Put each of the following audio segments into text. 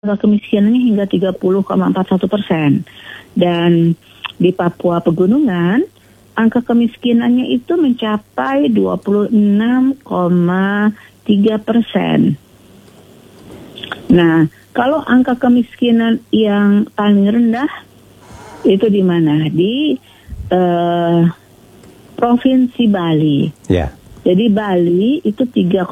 angka kemiskinannya hingga 30,41%. Dan di Papua Pegunungan, angka kemiskinannya itu mencapai 26,3%. Nah, kalau angka kemiskinan yang paling rendah itu di mana? Di Provinsi Bali. Ya. Jadi Bali itu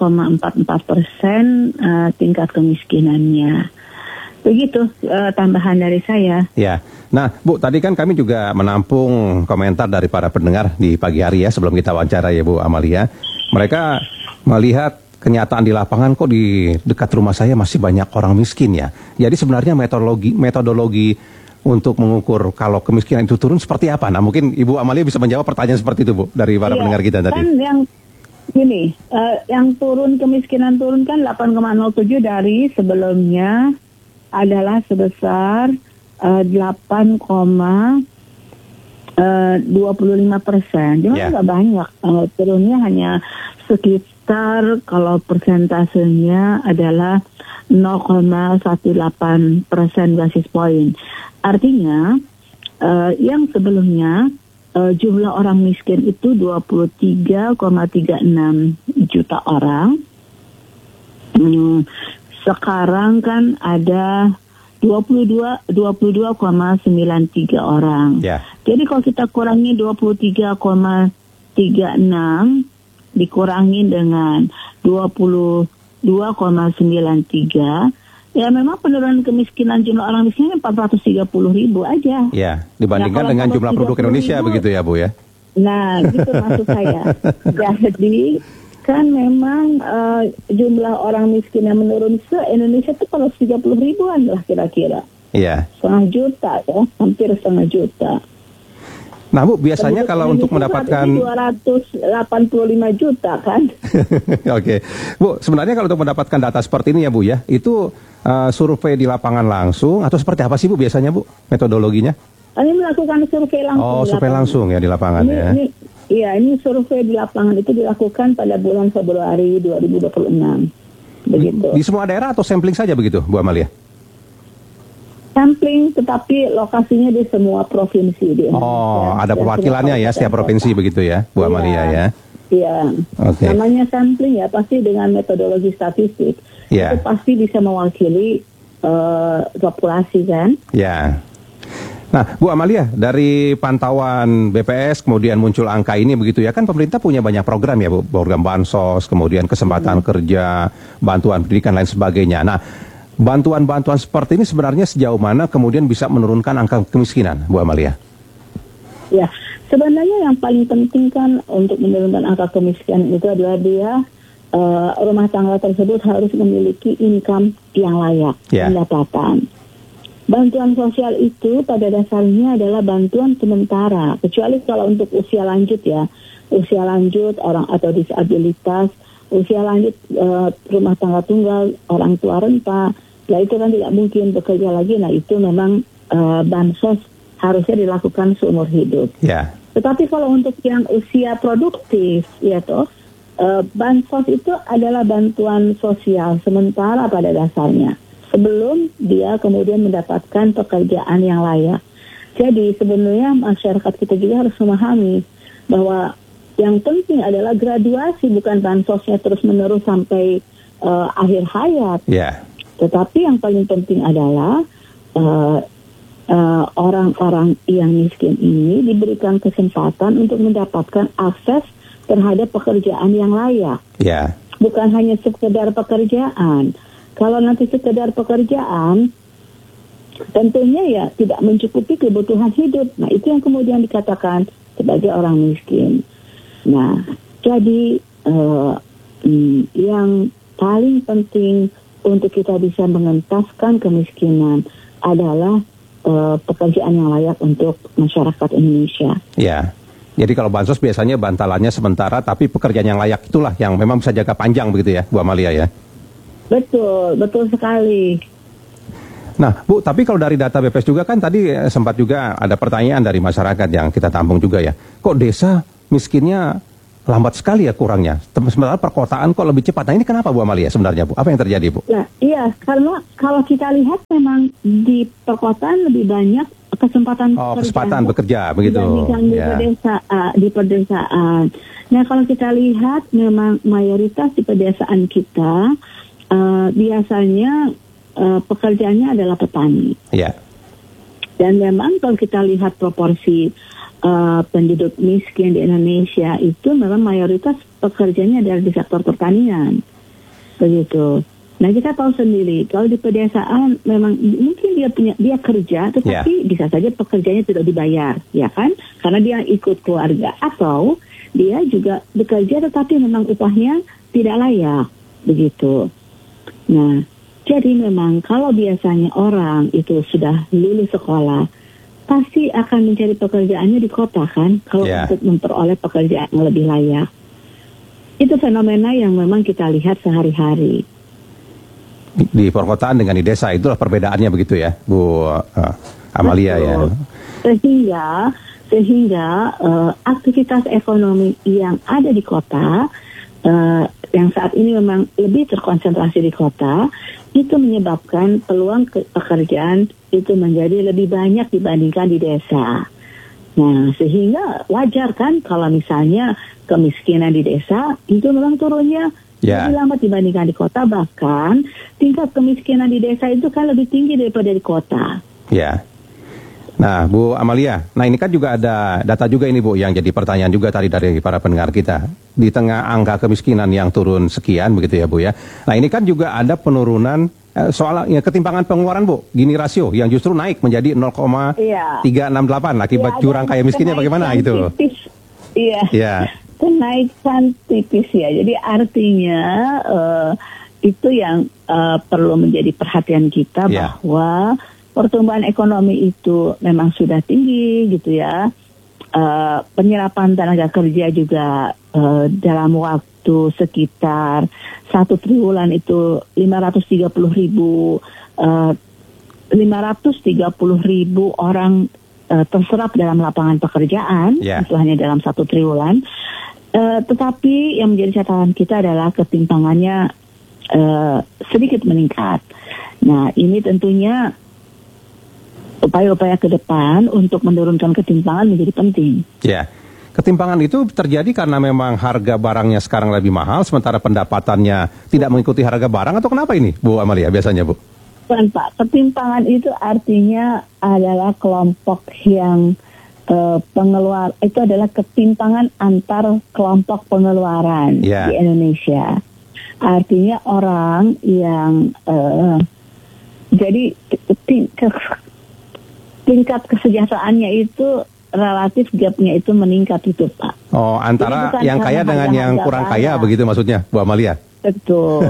3,44% tingkat kemiskinannya. Begitu tambahan dari saya. Ya. Nah, Bu, tadi kan kami juga menampung komentar dari para pendengar di pagi hari ya, sebelum kita wawancara ya Bu Amalia. Mereka melihat kenyataan di lapangan, kok di dekat rumah saya masih banyak orang miskin ya. Jadi sebenarnya metodologi untuk mengukur kalau kemiskinan itu turun seperti apa? Nah, mungkin Ibu Amalia bisa menjawab pertanyaan seperti itu, Bu, dari para pendengar kita tadi. Kan yang turun, kemiskinan turun kan 8,07 dari sebelumnya adalah sebesar 8,25%. Cuma nggak banyak, turunnya hanya sekitar, kalau persentasenya adalah 0,18% basis point. Artinya yang sebelumnya jumlah orang miskin itu 23,36 juta orang. Sekarang kan ada 22,93 orang. Yeah. Jadi kalau kita kurangi 23,36 dikurangi dengan 22,93, ya memang penurunan kemiskinan jumlah orang miskin 430.000 aja. Ya, dibandingkan dengan jumlah penduduk Indonesia begitu ya Bu ya. Nah, gitu maksud saya. Jadi kan memang jumlah orang miskin yang menurun se-Indonesia itu kalau 30 ribuan lah kira-kira. Iya. Setengah juta ya, hampir setengah juta. Nah Bu, biasanya kalau untuk mendapatkan 285 juta kan. Oke. Bu, sebenarnya kalau untuk mendapatkan data seperti ini ya Bu ya, itu survei di lapangan langsung atau seperti apa sih Bu biasanya Bu metodologinya? Ini melakukan survei langsung. Oh, survei langsung ya di lapangan ya. Ini survei di lapangan itu dilakukan pada bulan Februari 2026. Begitu. Di semua daerah atau sampling saja begitu, Bu Amalia? Sampling, tetapi lokasinya di semua provinsi di Indonesia. Oh, ada perwakilannya ya setiap provinsi begitu ya, Bu Amalia ya? Iya. Okay. Namanya sampling ya, pasti dengan metodologi statistik. Yeah. Itu pasti bisa mewakili populasi kan? Ya. Nah, Bu Amalia, dari pantauan BPS kemudian muncul angka ini begitu ya, kan pemerintah punya banyak program ya Bu, program bansos, kemudian kesempatan kerja, bantuan pendidikan lain sebagainya. Nah, bantuan-bantuan seperti ini sebenarnya sejauh mana kemudian bisa menurunkan angka kemiskinan, Bu Amalia? Ya, sebenarnya yang paling penting kan untuk menurunkan angka kemiskinan itu adalah dia rumah tangga tersebut harus memiliki income yang layak, pendapatan. Bantuan sosial itu pada dasarnya adalah bantuan sementara, kecuali kalau untuk usia lanjut ya, usia lanjut orang atau disabilitas, usia lanjut rumah tangga tunggal, orang tua renta, nah itu kan tidak mungkin bekerja lagi. Nah itu memang bansos harusnya dilakukan seumur hidup. Yeah. Tetapi kalau untuk yang usia produktif, ya toh, bansos itu adalah bantuan sosial sementara pada dasarnya, sebelum dia kemudian mendapatkan pekerjaan yang layak. Jadi sebenarnya masyarakat kita juga harus memahami bahwa yang penting adalah graduasi, bukan bansosnya terus-menerus sampai akhir hayat. Yeah. Tetapi yang paling penting adalah orang-orang yang miskin ini diberikan kesempatan untuk mendapatkan akses terhadap pekerjaan yang layak. Yeah. Bukan hanya sekedar pekerjaan. Kalau nanti sekedar pekerjaan, tentunya ya tidak mencukupi kebutuhan hidup. Nah, itu yang kemudian dikatakan sebagai orang miskin. Nah, jadi yang paling penting untuk kita bisa mengentaskan kemiskinan adalah pekerjaan yang layak untuk masyarakat Indonesia. Ya. Jadi kalau bansos biasanya bantalannya sementara, tapi pekerjaan yang layak itulah yang memang bisa jangka panjang begitu ya, Bu Amalia ya? Betul, betul sekali. Nah, Bu, tapi kalau dari data BPS juga kan tadi sempat juga ada pertanyaan dari masyarakat yang kita tampung juga ya. Kok desa miskinnya lambat sekali ya kurangnya. Sementara perkotaan kok lebih cepat. Nah ini kenapa Bu Amalia sebenarnya Bu? Apa yang terjadi Bu? Nah, iya, karena kalau kita lihat memang di perkotaan lebih banyak kesempatan bekerja begitu. Dibandingkan di pedesaan. Nah kalau kita lihat memang mayoritas di pedesaan kita biasanya pekerjaannya adalah petani. Ya. Dan memang kalau kita lihat proporsi penduduk miskin di Indonesia itu memang mayoritas pekerjanya adalah di sektor pertanian, begitu. Nah kita tahu sendiri kalau di pedesaan memang mungkin dia kerja, tetapi bisa saja pekerjanya tidak dibayar, ya kan? Karena dia ikut keluarga, atau dia juga bekerja tetapi memang upahnya tidak layak, begitu. Nah jadi memang kalau biasanya orang itu sudah lulus sekolah, pasti akan mencari pekerjaannya di kota kan, kalau untuk memperoleh pekerjaan yang lebih layak. Itu fenomena yang memang kita lihat sehari-hari. Di perkotaan dengan di desa, itulah perbedaannya begitu ya, Bu Amalia. Betul. Ya. Sehingga aktivitas ekonomi yang ada di kota, yang saat ini memang lebih terkonsentrasi di kota, itu menyebabkan peluang pekerjaan itu menjadi lebih banyak dibandingkan di desa. Nah, sehingga wajar kan kalau misalnya kemiskinan di desa itu memang turunnya lebih lambat dibandingkan di kota. Bahkan tingkat kemiskinan di desa itu kan lebih tinggi daripada di kota. Ya. Nah, Bu Amalia, nah ini kan juga ada data juga ini Bu, yang jadi pertanyaan juga tadi dari para pendengar kita. Di tengah angka kemiskinan yang turun sekian begitu ya Bu ya. Nah ini kan juga ada penurunan soal ketimpangan pengeluaran Bu, Gini rasio yang justru naik menjadi 0,368 akibat jurang kaya miskinnya bagaimana itu? Iya. Kenaikan tipis ya. Jadi artinya itu yang perlu menjadi perhatian kita bahwa pertumbuhan ekonomi itu memang sudah tinggi gitu ya. Penyerapan tenaga kerja juga dalam waktu sekitar 1 triwulan itu 530 ribu orang terserap dalam lapangan pekerjaan, itu hanya dalam 1 triwulan. Tetapi yang menjadi catatan kita adalah ketimpangannya sedikit meningkat. Nah ini tentunya upaya-upaya ke depan untuk menurunkan ketimpangan menjadi penting. Ya, ketimpangan itu terjadi karena memang harga barangnya sekarang lebih mahal, sementara pendapatannya tidak mengikuti harga barang, atau kenapa ini, Bu Amalia, biasanya, Bu? Bukan, Pak. Ketimpangan itu artinya adalah kelompok yang pengeluar, itu adalah ketimpangan antar kelompok pengeluaran di Indonesia. Artinya orang yang jadi tingkat kesejahteraannya itu relatif gapnya itu meningkat itu Pak. Oh, antara yang kaya dengan yang kurang kaya begitu maksudnya, Bu Amalia? Betul.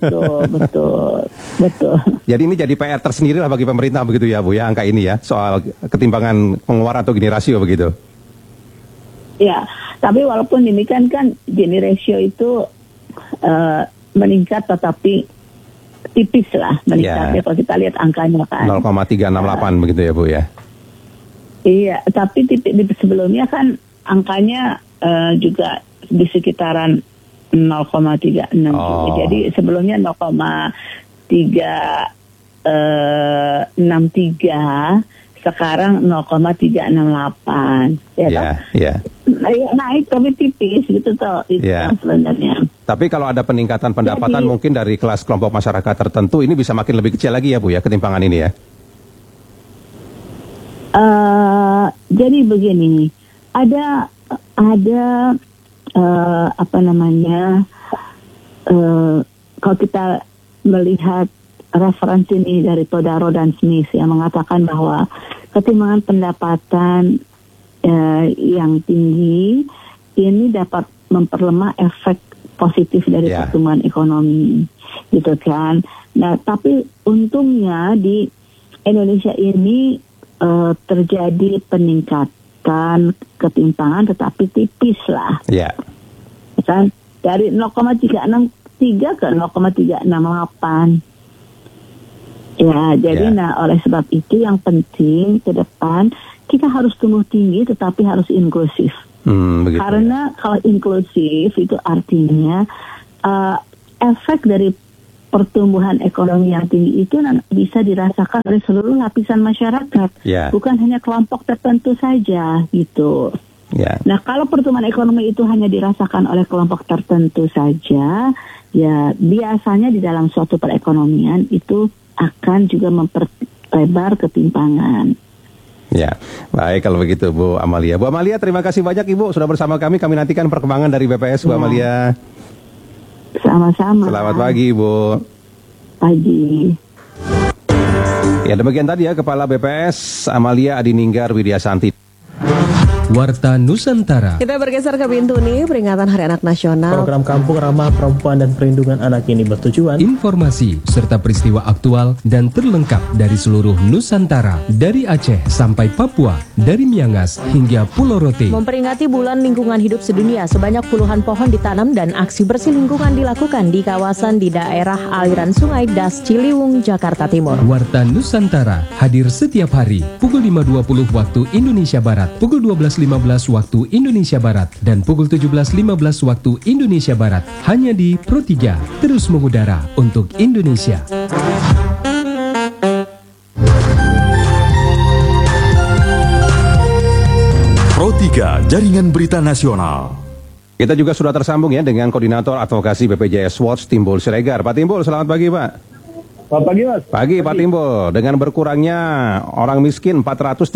Jadi ini jadi PR tersendiri lah bagi pemerintah begitu ya Bu ya, angka ini ya, soal ketimpangan pengeluaran atau Gini rasio begitu. Ya, tapi walaupun demikian kan Gini rasio itu meningkat tetapi tipis lah meningkat kalau kita lihat angkanya kan 0,368 begitu ya Bu ya. Iya, tapi di sebelumnya kan angkanya juga di sekitaran 0,36. Jadi sebelumnya 0,363, sekarang 0,368. Naik tapi tipis gitu toh itu sebenarnya. Tapi kalau ada peningkatan pendapatan mungkin dari kelas kelompok masyarakat tertentu, ini bisa makin lebih kecil lagi ya Bu ya, ketimpangan ini ya. Jadi begini, ada kalau kita melihat referensi ini dari Todaro dan Smith yang mengatakan bahwa ketimpangan pendapatan yang tinggi ini dapat memperlemah efek positif dari pertumbuhan ekonomi, gitu kan. Nah, tapi untungnya di Indonesia ini terjadi peningkatan ketimpangan tetapi tipis lah. Kan dari 0,363 ke 0,368. Ya, jadi oleh sebab itu yang penting ke depan kita harus tumbuh tinggi tetapi harus inklusif. Karena kalau inklusif itu artinya efek dari pertumbuhan ekonomi yang tinggi itu bisa dirasakan oleh seluruh lapisan masyarakat, bukan hanya kelompok tertentu saja gitu. Nah, kalau pertumbuhan ekonomi itu hanya dirasakan oleh kelompok tertentu saja, ya biasanya di dalam suatu perekonomian itu akan juga memperlebar ketimpangan. Ya, baik kalau begitu Bu Amalia. Bu Amalia, terima kasih banyak Ibu sudah bersama kami. Kami nantikan perkembangan dari BPS Bu Amalia. Sama-sama. Selamat pagi Bu. Pagi. Ya, demikian tadi ya Kepala BPS Amalia Adininggar Widyasanti. Warta Nusantara. Kita bergeser ke Bintuni, peringatan Hari Anak Nasional. Program Kampung Ramah Perempuan dan Perlindungan Anak ini bertujuan informasi serta peristiwa aktual dan terlengkap dari seluruh Nusantara, dari Aceh sampai Papua, dari Miangas hingga Pulau Rote. Memperingati Bulan Lingkungan Hidup Sedunia, sebanyak puluhan pohon ditanam dan aksi bersih lingkungan dilakukan di kawasan di daerah aliran Sungai Das Ciliwung, Jakarta Timur. Warta Nusantara hadir setiap hari pukul 5.20 waktu Indonesia Barat, pukul 12.15 waktu Indonesia Barat, dan pukul 17.15 waktu Indonesia Barat, hanya di Pro 3, terus mengudara untuk Indonesia. Pro 3, Jaringan Berita Nasional. Kita juga sudah tersambung ya dengan Koordinator Advokasi BPJS Watch Timbul Siregar. Pak Timbul, selamat pagi Pak. Selamat pagi Mas. Pagi Pak Timbul, dengan berkurangnya orang miskin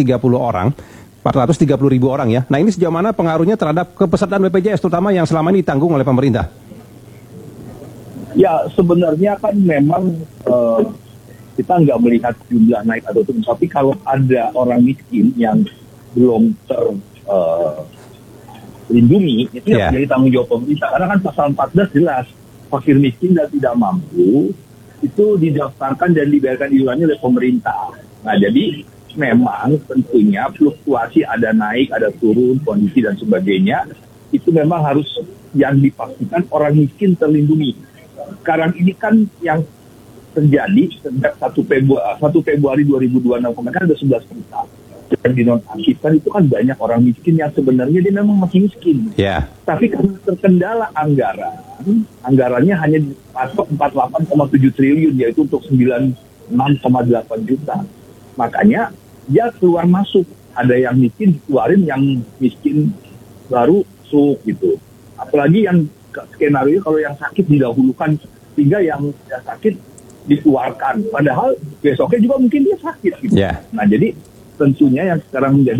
430 orang ya. Nah, ini sejauh mana pengaruhnya terhadap kepesertaan BPJS terutama yang selama ini ditanggung oleh pemerintah? Ya, sebenarnya kan memang kita nggak melihat jumlah naik atau turun, tapi kalau ada orang miskin yang belum terlindungi, itu yang menjadi tanggung jawab pemerintah. Karena kan pasal 14 jelas, fakir miskin dan tidak mampu itu didaftarkan dan dibayarkan iurannya oleh pemerintah. Nah, jadi memang tentunya fluktuasi ada naik, ada turun, kondisi dan sebagainya, itu memang harus yang dipastikan orang miskin terlindungi. Sekarang ini kan yang terjadi sejak 1 Februari 2026 kemarin kan ada 11 juta. Dan dinonaktifkan itu kan banyak orang miskin yang sebenarnya dia memang masih miskin. Tapi karena terkendala anggarannya hanya dipatok 48,7 triliun, yaitu untuk 96,8 juta. Makanya dia keluar masuk, ada yang miskin dikeluarin, yang miskin baru masuk gitu. Apalagi yang skenario kalau yang sakit didahulukan sehingga yang tidak sakit dikeluarkan. Padahal besoknya juga mungkin dia sakit gitu. Nah, jadi tentunya yang sekarang menjadi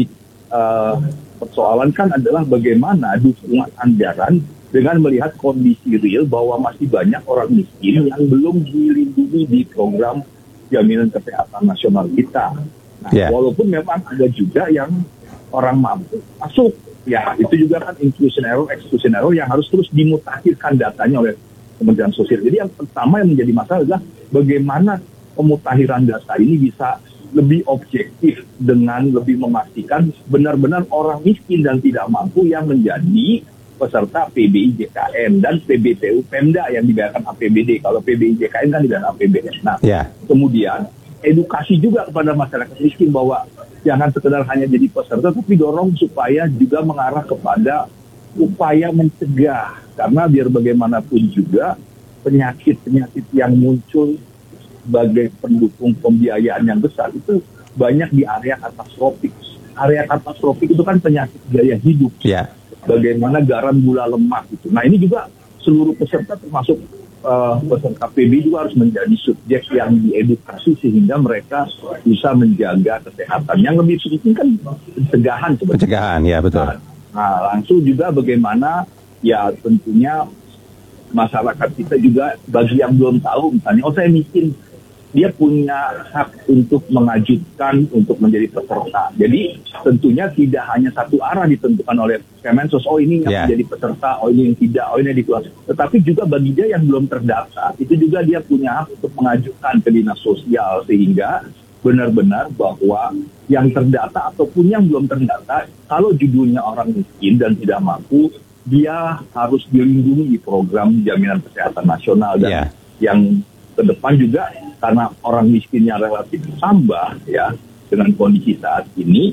persoalan kan adalah bagaimana dukungan anggaran dengan melihat kondisi real bahwa masih banyak orang miskin yang belum dilindungi di program jaminan kesehatan nasional kita. Nah, walaupun memang ada juga yang orang mampu masuk, ya itu juga kan inclusion error, exclusion error yang harus terus dimutakhirkan datanya oleh Kementerian Sosial. Jadi yang pertama yang menjadi masalah adalah bagaimana pemutakhiran data ini bisa lebih objektif dengan lebih memastikan benar-benar orang miskin dan tidak mampu yang menjadi peserta PBI JKN dan PBTU Pemda yang dibayarkan APBD. Kalau PBI JKN kan dibayar APBD. Nah, kemudian edukasi juga kepada masyarakat miskin bahwa jangan sekedar hanya jadi peserta, tapi dorong supaya juga mengarah kepada upaya mencegah. Karena biar bagaimanapun juga penyakit-penyakit yang muncul sebagai pendukung pembiayaan yang besar itu banyak di area katastrofik. Area katastrofik itu kan penyakit gaya hidup. Bagaimana garam, gula, lemak gitu. Nah, ini juga seluruh peserta termasuk peserta PB juga harus menjadi subjek yang diedukasi sehingga mereka bisa menjaga kesehatan. Yang lebih penting kan pencegahan sebenarnya. Pencegahan, ya betul. Nah, langsung juga bagaimana ya tentunya masyarakat kita juga bagi yang belum tahu misalnya, saya miskin, dia punya hak untuk mengajukan untuk menjadi peserta. Jadi tentunya tidak hanya satu arah ditentukan oleh Kemensos, ini yang menjadi peserta, ini yang tidak, ini yang dikeluarkan. Tetapi juga bagi dia yang belum terdaftar, itu juga dia punya hak untuk mengajukan ke dinas sosial sehingga benar-benar bahwa yang terdata ataupun yang belum terdata, kalau judulnya orang miskin dan tidak mampu, dia harus dilindungi di program jaminan kesehatan nasional dan yang ke depan juga karena orang miskinnya relatif tambah ya dengan kondisi saat ini,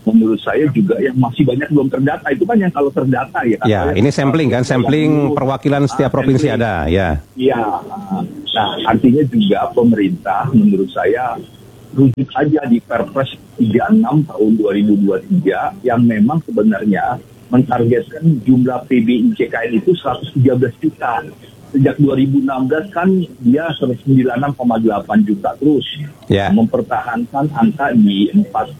menurut saya juga yang masih banyak belum terdata. Itu kan yang kalau terdata ya. Ya, ini sampling kan, sampling perwakilan setiap provinsi sampling. ada, ya. Iya. Nah, artinya juga pemerintah menurut saya rujuk aja di Perpres 36 tahun 2023 yang memang sebenarnya mentargetkan jumlah PBI JKN itu 113 juta. Sejak 2016 kan dia 96,8 juta terus mempertahankan angka di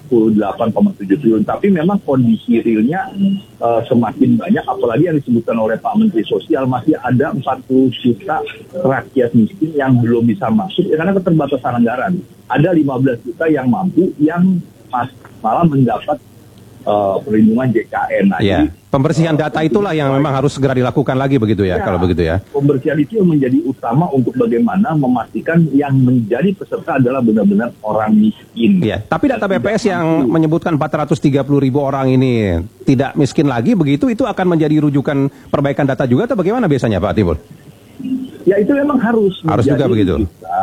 48,7 triliun. Tapi memang kondisi realnya semakin banyak, apalagi yang disebutkan oleh Pak Menteri Sosial, masih ada 40 juta rakyat miskin yang belum bisa masuk karena keterbatasan anggaran. Ada 15 juta yang mampu yang malah mendapat perlindungan JKN. Nah, pembersihan data itulah yang memang harus segera dilakukan lagi begitu ya, kalau begitu ya. Pembersihan itu yang menjadi utama untuk bagaimana memastikan yang menjadi peserta adalah benar-benar orang miskin. Ya, tapi data BPS yang menyebutkan 430.000 orang ini tidak miskin lagi begitu, itu akan menjadi rujukan perbaikan data juga atau bagaimana biasanya Pak Timbul? Ya itu memang harus juga begitu.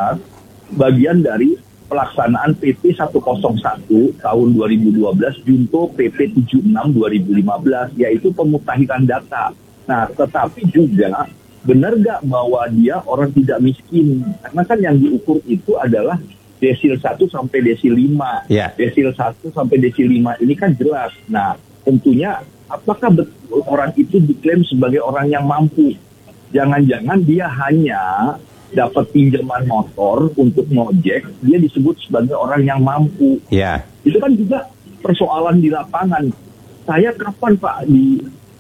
Bagian dari pelaksanaan PP 101 tahun 2012 junto PP 76 2015, yaitu pemutahiran data. Nah, tetapi juga benar nggak bahwa dia orang tidak miskin? Karena kan yang diukur itu adalah desil 1 sampai desil 5. Desil 1 sampai desil 5 ini kan jelas. Nah, tentunya apakah betul orang itu diklaim sebagai orang yang mampu? Jangan-jangan dia hanya dapat pinjaman motor untuk ngojek, dia disebut sebagai orang yang mampu. Itu kan juga persoalan di lapangan. Saya kapan Pak di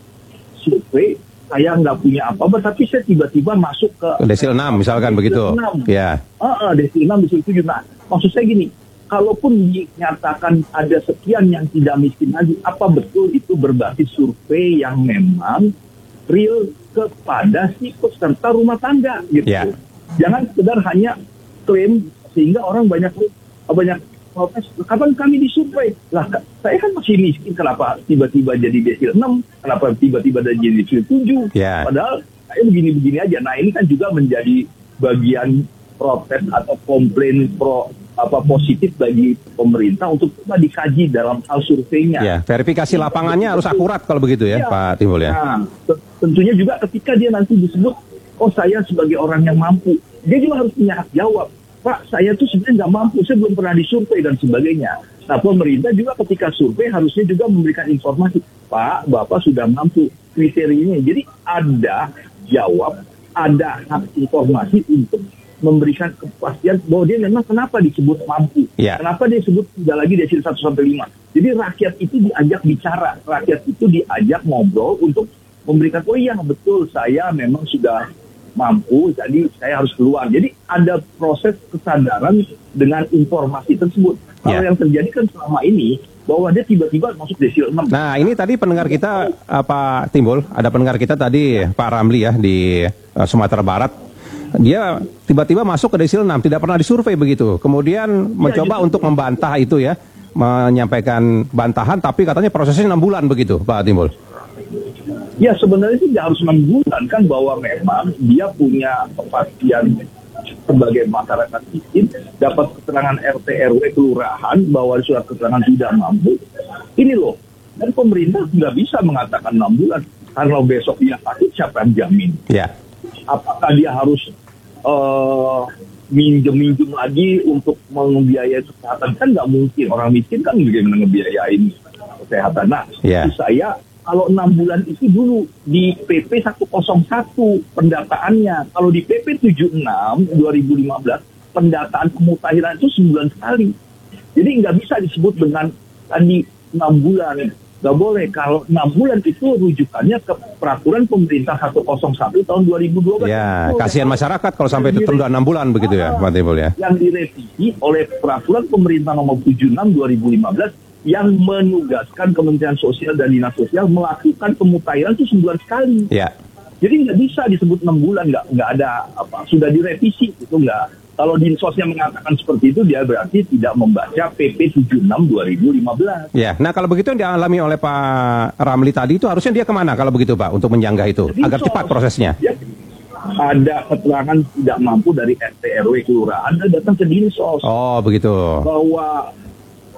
survei, saya nggak punya apa-apa, tapi saya tiba-tiba masuk ke desil 6 misalkan begitu. Desil 6, desil 7. Nah, maksud saya gini, kalaupun dinyatakan ada sekian yang tidak miskin lagi, apa betul itu berbasis survei yang memang real kepada si peserta rumah tangga gitu? Jangan sekedar hanya klaim sehingga orang banyak protes. Kapan kami disurvei? Lah, saya kan masih miskin, kenapa tiba-tiba jadi desil 6? Kenapa tiba-tiba jadi desil 7? Padahal saya begini-begini aja. Nah, ini kan juga menjadi bagian protes atau komplain positif bagi pemerintah untuk coba dikaji dalam hal surveinya. Verifikasi lapangannya harus akurat kalau begitu ya, Pak Timbul ya. Nah, tentunya juga ketika dia nanti disebut, oh saya sebagai orang yang mampu, dia juga harus punya hak jawab. Pak, saya tuh sebenarnya nggak mampu, saya belum pernah disurvei dan sebagainya. Nah, pemerintah juga ketika survei harusnya juga memberikan informasi, Pak, Bapak sudah mampu kriterianya. Jadi ada jawab, ada hak informasi untuk memberikan kepastian bahwa dia memang kenapa disebut mampu, kenapa dia disebut tidak lagi desil 1 sampai 5. Jadi rakyat itu diajak bicara, rakyat itu diajak ngobrol untuk memberikan, oh iya betul saya memang sudah mampu, jadi saya harus keluar. Jadi ada proses kesadaran dengan informasi tersebut. Kalau yang terjadi kan selama ini bahwa dia tiba-tiba masuk desil 6. Nah, ini tadi pendengar kita Pak Timbul, ada pendengar kita tadi Pak Ramli ya di Sumatera Barat. Dia tiba-tiba masuk ke desil 6, tidak pernah disurvei begitu. Kemudian mencoba untuk membantah itu ya, menyampaikan bantahan, tapi katanya prosesnya 6 bulan begitu, Pak Timbul. Ya sebenarnya sih tidak harus 6 bulan kan, bahwa memang dia punya kepastian sebagai masyarakat miskin, dapat keterangan RT RW kelurahan bahwa surat keterangan tidak mampu. Ini loh, dan pemerintah nggak bisa mengatakan 6 bulan. Kalau besok dia sakit, siapa yang jamin? Apakah dia harus minjem lagi untuk membiayai kesehatan? Kan nggak mungkin, orang miskin kan bagaimana ngebiayain kesehatan. Nah, saya kalau 6 bulan itu dulu di PP 101 pendataannya. Kalau di PP 76 2015 pendataan pemutahiran itu sebulan sekali. Jadi nggak bisa disebut dengan tadi 6 bulan. Nggak boleh. Kalau 6 bulan itu rujukannya ke peraturan pemerintah 101 tahun 2012. Ya, kasihan masyarakat kalau sampai tertunda 6 bulan begitu ya, Pak Timbul ya. Yang direvisi oleh peraturan pemerintah nomor 76 2015 yang menugaskan Kementerian Sosial dan Dinas Sosial melakukan pemutahiran itu sebulan sekali. Jadi nggak bisa disebut 6 bulan, nggak ada apa, sudah direvisi itu nggak. Kalau Dinsosnya mengatakan seperti itu, dia berarti tidak membaca PP 76 2015. Nah kalau begitu yang dialami oleh Pak Ramli tadi itu harusnya dia kemana kalau begitu Pak untuk menyanggah itu agar cepat prosesnya? Ada keterangan tidak mampu dari RT RW kelurahan, Anda datang ke Dinsos. Oh begitu. Bahwa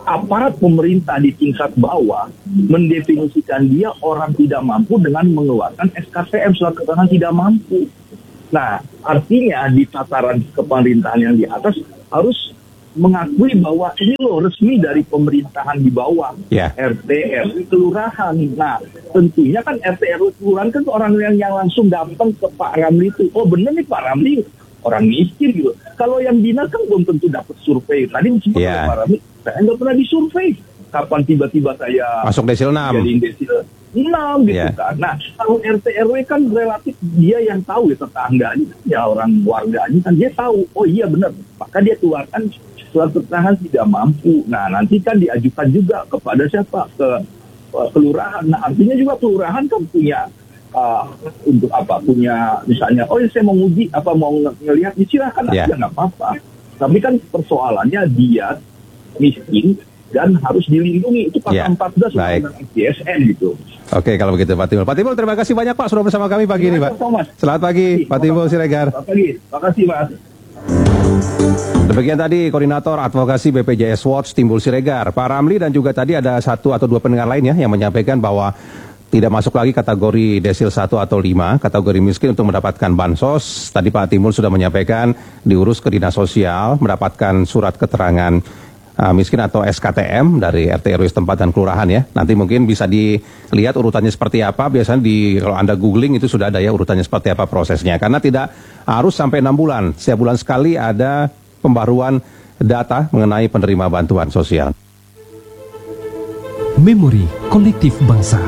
aparat pemerintah di tingkat bawah mendefinisikan dia orang tidak mampu dengan mengeluarkan SKTM, surat keterangan tidak mampu. Nah, artinya di tataran kepemerintahan yang di atas harus mengakui bahwa ini loh resmi dari pemerintahan di bawah, RT, RW, kelurahan. Nah, tentunya kan RT, RW, kelurahan kan orang yang langsung datang ke Pak Ramli itu. Oh bener nih Pak Ramli orang miskin gitu. Kalau yang dinas kan belum tentu dapat survei. Tadi disebut Pak Ramli, saya nggak pernah disurvei. Kapan tiba-tiba saya masuk desil 6? Jadi desil 6 gitu kan. Nah, kalau RT RW kan relatif dia yang tahu ya, tetangganya, ya orang warganya kan dia tahu. Oh iya benar. Maka dia keluarkan surat keterangan tidak mampu. Nah, nanti kan diajukan juga kepada siapa? Ke kelurahan. Nah, artinya juga kelurahan kan punya untuk apa? Punya misalnya, oh ya saya mau nguji apa mau ngelihat, silakan aja nggak apa-apa. Tapi kan persoalannya dia miskin dan harus dilindungi. Itu pasal 14 Undang-Undang ASN gitu. Oke, kalau begitu Pak Timbul. Pak Timbul, terima kasih banyak Pak sudah bersama kami pagi ini Pak. Selamat pagi Pak Timbul Siregar. Selamat pagi, terima kasih Mas. Demikian tadi Koordinator Advokasi BPJS Watch Timbul Siregar. Pak Ramli dan juga tadi ada 1 atau 2 pendengar lainnya yang menyampaikan bahwa tidak masuk lagi kategori desil 1 atau 5, kategori miskin untuk mendapatkan bansos. Tadi Pak Timbul sudah menyampaikan diurus ke Dinas Sosial, mendapatkan surat keterangan miskin atau SKTM dari RT RW setempat dan kelurahan ya. Nanti mungkin bisa dilihat urutannya seperti apa. Biasanya kalau Anda googling itu sudah ada ya urutannya seperti apa prosesnya. Karena tidak harus sampai 6 bulan. Setiap bulan sekali ada pembaruan data mengenai penerima bantuan sosial. Memori Kolektif Bangsa.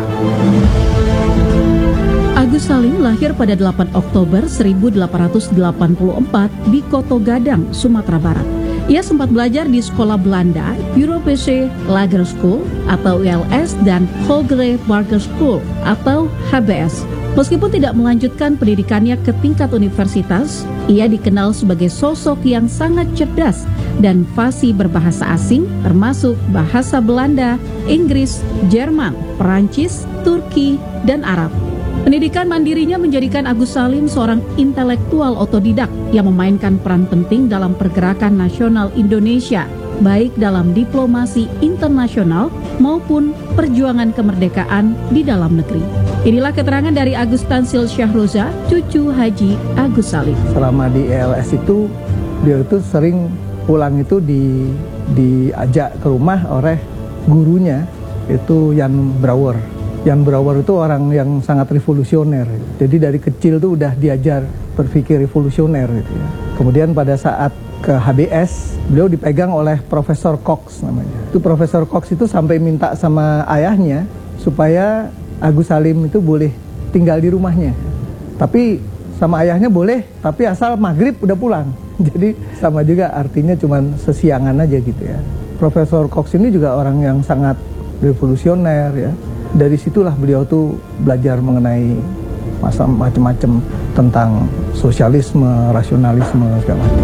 Agus Salim lahir pada 8 Oktober 1884 di Koto Gadang, Sumatera Barat. Ia sempat belajar di sekolah Belanda, Europese Lager School atau ULS dan Hogere Barger School atau HBS. Meskipun tidak melanjutkan pendidikannya ke tingkat universitas, ia dikenal sebagai sosok yang sangat cerdas dan fasih berbahasa asing termasuk bahasa Belanda, Inggris, Jerman, Perancis, Turki, dan Arab. Pendidikan mandirinya menjadikan Agus Salim seorang intelektual otodidak yang memainkan peran penting dalam pergerakan nasional Indonesia, baik dalam diplomasi internasional maupun perjuangan kemerdekaan di dalam negeri. Inilah keterangan dari Agus Tansil Syahroza, cucu Haji Agus Salim. Selama di ELS itu, dia itu sering pulang itu diajak ke rumah oleh gurunya, itu Jan Brouwer. Jan Brouwer itu orang yang sangat revolusioner. Jadi dari kecil tuh udah diajar berpikir revolusioner gitu ya. Kemudian pada saat ke HBS, beliau dipegang oleh Profesor Cox namanya. Itu Profesor Cox itu sampai minta sama ayahnya supaya Agus Salim itu boleh tinggal di rumahnya. Tapi sama ayahnya boleh, tapi asal maghrib udah pulang. Jadi sama juga artinya cuman sesiangan aja gitu ya. Profesor Cox ini juga orang yang sangat revolusioner ya. Dari situlah beliau tuh belajar mengenai macam-macam tentang sosialisme, rasionalisme segala macam.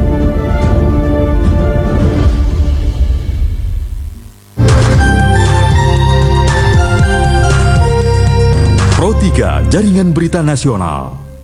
Pro 3 Jaringan Berita Nasional.